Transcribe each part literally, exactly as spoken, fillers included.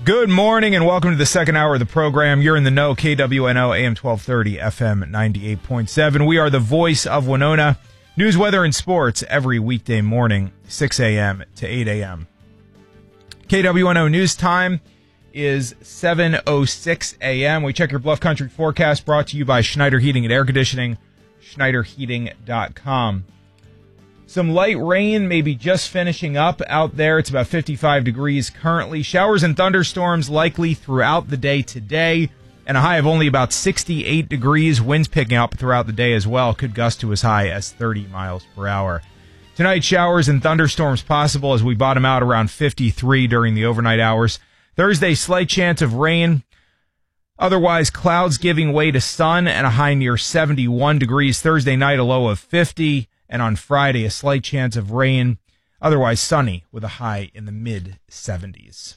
Good morning and welcome to the second hour of the program. You're in the know, K W N O, A M twelve thirty, F M ninety-eight point seven. We are the voice of Winona. News, weather, and sports every weekday morning, six a.m. to eight a.m. K W N O news time is seven oh six a.m. We check your Bluff Country forecast brought to you by Schneider Heating and Air Conditioning, schneider heating dot com. Some light rain maybe just finishing up out there. It's about fifty-five degrees currently. Showers and thunderstorms likely throughout the day today, and a high of only about sixty-eight degrees. Winds picking up throughout the day as well. Could gust to as high as thirty miles per hour. Tonight, showers and thunderstorms possible as we bottom out around fifty-three during the overnight hours. Thursday, slight chance of rain. Otherwise, clouds giving way to sun and a high near seventy-one degrees. Thursday night, a low of fifty. And on Friday, a slight chance of rain, otherwise sunny with a high in the mid seventies.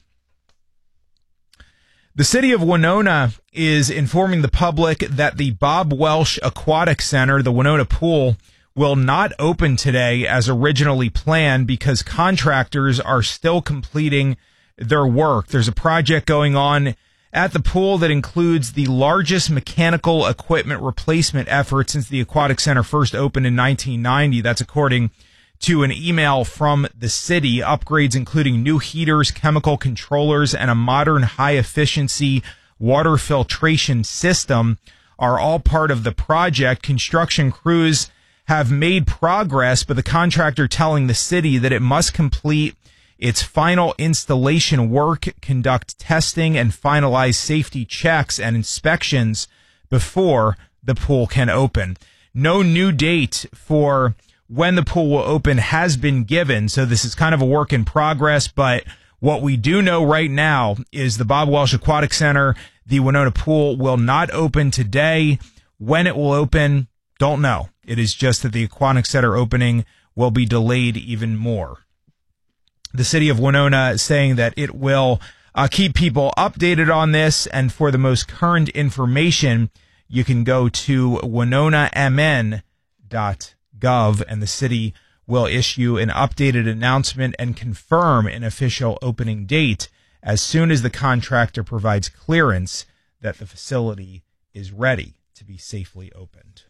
The city of Winona is informing the public that the Bob Welsh Aquatic Center, the Winona Pool, will not open today as originally planned because contractors are still completing their work. There's a project going on at the pool that includes the largest mechanical equipment replacement effort since the Aquatic Center first opened in nineteen ninety. That's according to an email from the city. Upgrades including new heaters, chemical controllers, and a modern high-efficiency water filtration system are all part of the project. Construction crews have made progress, but the contractor telling the city that it must complete its final installation work, conduct testing, and finalize safety checks and inspections before the pool can open. No new date for when the pool will open has been given, so this is kind of a work in progress, but what we do know right now is the Bob Welsh Aquatic Center, the Winona Pool, will not open today. When it will open, don't know. It is just that the Aquatic Center opening will be delayed even more. The city of Winona is saying that it will uh, keep people updated on this, and for the most current information, you can go to winona m n dot gov, and the city will issue an updated announcement and confirm an official opening date as soon as the contractor provides clearance that the facility is ready to be safely opened.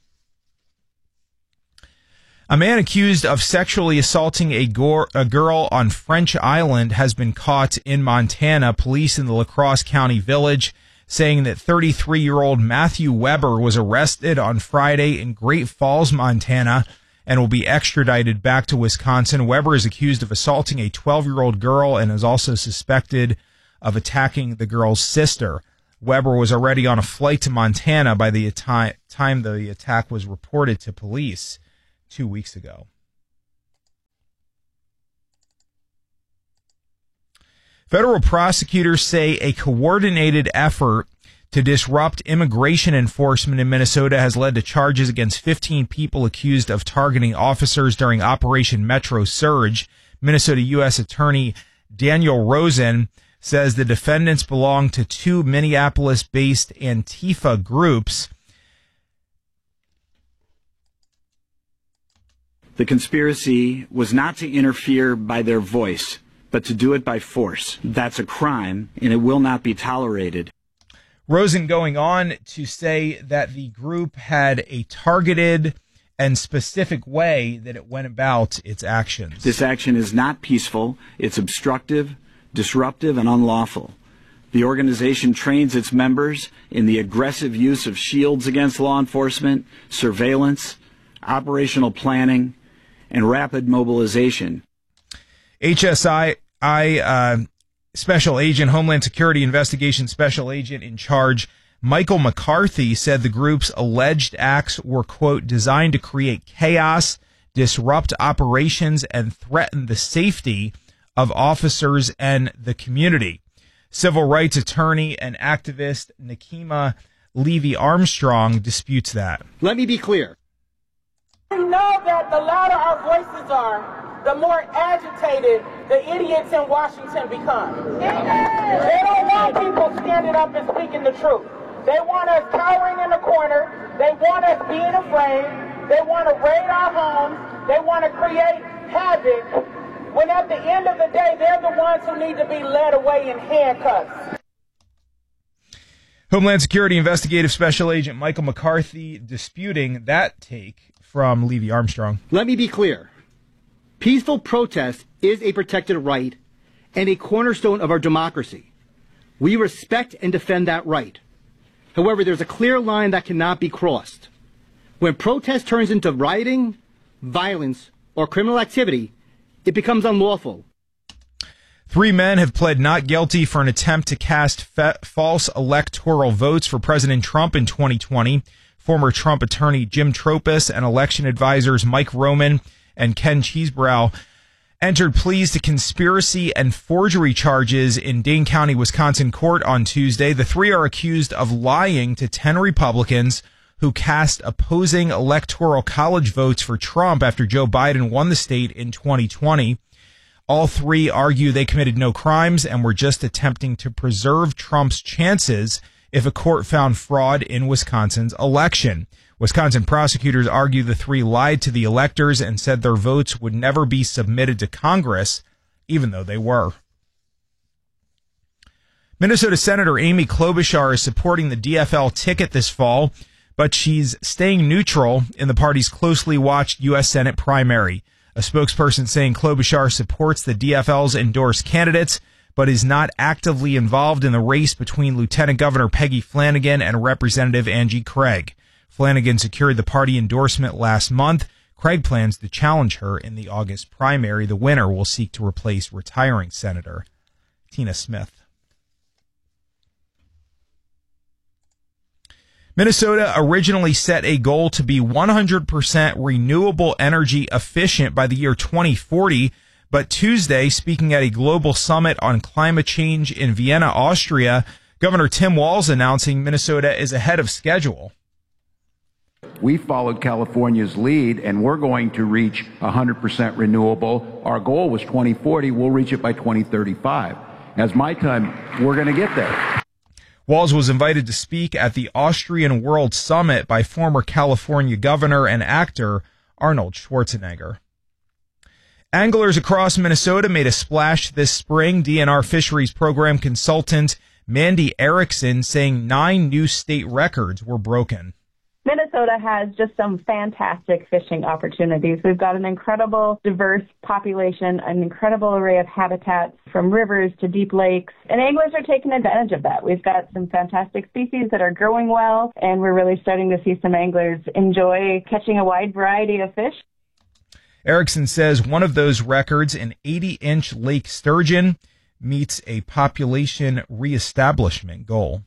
A man accused of sexually assaulting a, go- a girl on French Island has been caught in Montana. Police in the La Crosse County Village saying that thirty-three-year-old Matthew Weber was arrested on Friday in Great Falls, Montana, and will be extradited back to Wisconsin. Weber is accused of assaulting a twelve-year-old girl and is also suspected of attacking the girl's sister. Weber was already on a flight to Montana by the ati- time the attack was reported to police two weeks ago. Federal prosecutors say a coordinated effort to disrupt immigration enforcement in Minnesota has led to charges against fifteen people accused of targeting officers during Operation Metro Surge. Minnesota U S Attorney Daniel Rosen says the defendants belong to two Minneapolis-based Antifa groups. The conspiracy was not to interfere by their voice, but to do it by force. That's a crime, and it will not be tolerated. Rosen going on to say that the group had a targeted and specific way that it went about its actions. This action is not peaceful. It's obstructive, disruptive, and unlawful. The organization trains its members in the aggressive use of shields against law enforcement, surveillance, operational planning, and rapid mobilization. H S I I uh, Special Agent, Homeland Security Investigation Special Agent in charge, Michael McCarthy, said the group's alleged acts were, quote, designed to create chaos, disrupt operations, and threaten the safety of officers and the community. Civil rights attorney and activist Nakima Levy-Armstrong disputes that. Let me be clear. We know that the louder our voices are, the more agitated the idiots in Washington become. They don't want people standing up and speaking the truth. They want us cowering in the corner. They want us being afraid. They want to raid our homes. They want to create havoc when at the end of the day, they're the ones who need to be led away in handcuffs. Homeland Security Investigative Special Agent Michael McCarthy disputing that take from Levy Armstrong. Let me be clear. Peaceful protest is a protected right and a cornerstone of our democracy. We respect and defend that right. However, there's a clear line that cannot be crossed. When protest turns into rioting, violence, or criminal activity, it becomes unlawful. Three men have pled not guilty for an attempt to cast fa- false electoral votes for President Trump in twenty twenty. Former Trump attorney Jim Tropis and election advisors Mike Roman and Ken Cheesebrough entered pleas to conspiracy and forgery charges in Dane County, Wisconsin court on Tuesday. The three are accused of lying to ten Republicans who cast opposing electoral college votes for Trump after Joe Biden won the state in twenty twenty. All three argue they committed no crimes and were just attempting to preserve Trump's chances if a court found fraud in Wisconsin's election. Wisconsin prosecutors argue the three lied to the electors and said their votes would never be submitted to Congress, even though they were. Minnesota Senator Amy Klobuchar is supporting the D F L ticket this fall, but she's staying neutral in the party's closely watched U S Senate primary. A spokesperson saying Klobuchar supports the D F L's endorsed candidates, but is not actively involved in the race between Lieutenant Governor Peggy Flanagan and Representative Angie Craig. Flanagan secured the party endorsement last month. Craig plans to challenge her in the August primary. The winner will seek to replace retiring Senator Tina Smith. Minnesota originally set a goal to be one hundred percent renewable energy efficient by the year twenty forty, but Tuesday, speaking at a global summit on climate change in Vienna, Austria, Governor Tim Walz announcing Minnesota is ahead of schedule. We followed California's lead, and we're going to reach one hundred percent renewable. Our goal was twenty forty. We'll reach it by twenty thirty-five. As my time, we're going to get there. Walz was invited to speak at the Austrian World Summit by former California governor and actor Arnold Schwarzenegger. Anglers across Minnesota made a splash this spring. D N R Fisheries Program consultant Mandy Erickson saying nine new state records were broken. Minnesota has just some fantastic fishing opportunities. We've got an incredible, diverse population, an incredible array of habitats from rivers to deep lakes, and anglers are taking advantage of that. We've got some fantastic species that are growing well, and we're really starting to see some anglers enjoy catching a wide variety of fish. Erickson says one of those records, an eighty-inch lake sturgeon, meets a population reestablishment goal.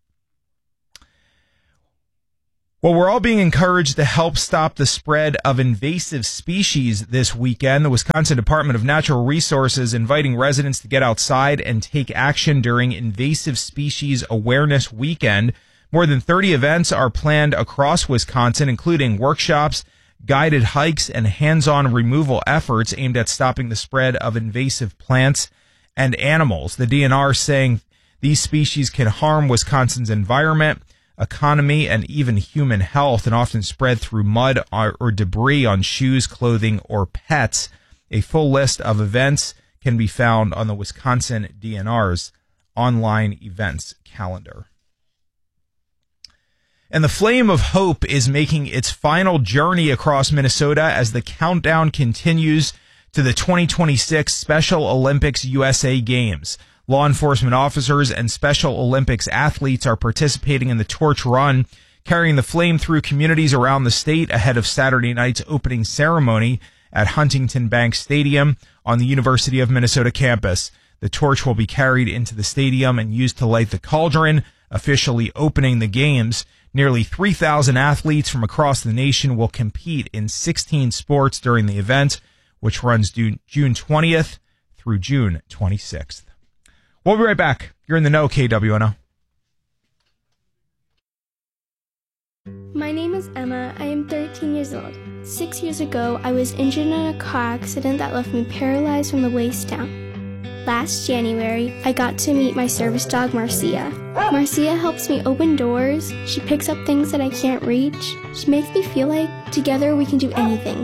Well, we're all being encouraged to help stop the spread of invasive species this weekend. The Wisconsin Department of Natural Resources inviting residents to get outside and take action during Invasive Species Awareness Weekend. More than thirty events are planned across Wisconsin, including workshops, guided hikes, and hands-on removal efforts aimed at stopping the spread of invasive plants and animals. The D N R saying these species can harm Wisconsin's environment, economy, and even human health, and often spread through mud or, or debris on shoes, clothing, or pets. A full list of events can be found on the Wisconsin D N R's online events calendar. And the Flame of Hope is making its final journey across Minnesota as the countdown continues to the twenty twenty-six Special Olympics U S A Games. Law enforcement officers and Special Olympics athletes are participating in the Torch Run, carrying the flame through communities around the state ahead of Saturday night's opening ceremony at Huntington Bank Stadium on the University of Minnesota campus. The torch will be carried into the stadium and used to light the cauldron, officially opening the games. Nearly three thousand athletes from across the nation will compete in sixteen sports during the event, which runs June twentieth through June twenty-sixth. We'll be right back. You're in the know, K W N O. My name is Emma. I am thirteen years old. Six years ago, I was injured in a car accident that left me paralyzed from the waist down. Last January, I got to meet my service dog, Marcia. Marcia helps me open doors. She picks up things that I can't reach. She makes me feel like together we can do anything.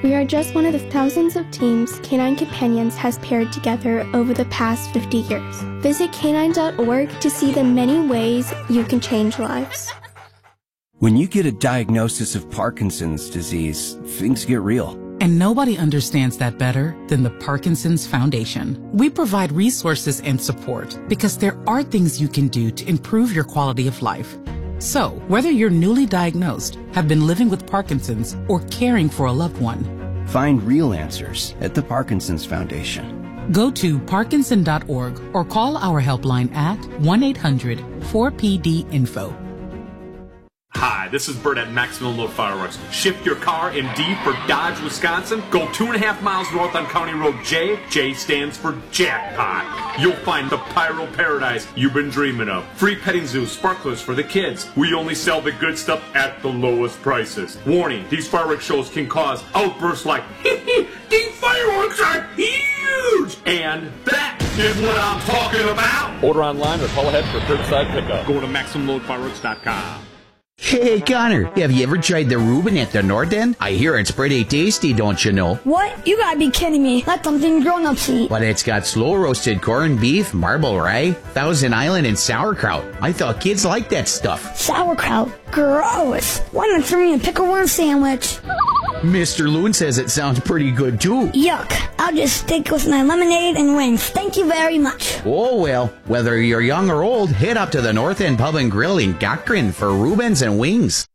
We are just one of the thousands of teams Canine Companions has paired together over the past fifty years. Visit canine dot org to see the many ways you can change lives. When you get a diagnosis of Parkinson's disease, things get real. And nobody understands that better than the Parkinson's Foundation. We provide resources and support because there are things you can do to improve your quality of life. So, whether you're newly diagnosed, have been living with Parkinson's, or caring for a loved one, find real answers at the Parkinson's Foundation. Go to parkinson dot org or call our helpline at one eight hundred four P D info. Hi, this is Bert at Maximum Load Fireworks. Shift your car M D for Dodge, Wisconsin. Go two and a half miles north on County Road J. J stands for Jackpot. You'll find the pyro paradise you've been dreaming of. Free petting zoo, sparklers for the kids. We only sell the good stuff at the lowest prices. Warning, these fireworks shows can cause outbursts like, hee hee, these fireworks are huge! And that is what I'm talking about! Order online or call ahead for curbside pickup. Go to maximum load fireworks dot com. Hey, Connor, have you ever tried the Reuben at the North End? I hear it's pretty tasty, don't you know? What? You gotta be kidding me. That's something grown-ups eat. But it's got slow-roasted corned beef, marble rye, Thousand Island, and sauerkraut. I thought kids liked that stuff. Sauerkraut? Gross. Why not throw me a pickle worm sandwich? Mister Loon says it sounds pretty good, too. Yuck. I'll just stick with my lemonade and wings. Thank you very much. Oh, well, whether you're young or old, head up to the North End Pub and Grill in Cochran for Reubens and wings.